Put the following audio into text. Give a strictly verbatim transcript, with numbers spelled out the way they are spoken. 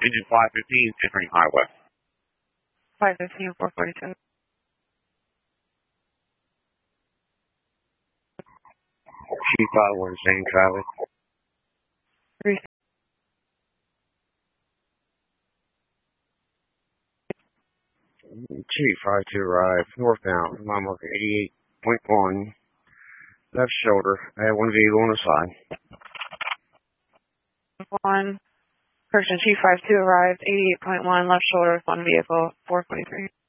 Engine five fifteen, entering highway. five fifteen, four forty-two. Chief five one, same traffic. Three. Chief five two arrived, northbound, mile eighty-eight point one, left shoulder. I have one vehicle on the side. One. Correction, Chief five two arrived, eighty-eight point one, left shoulder with one vehicle, four twenty-three.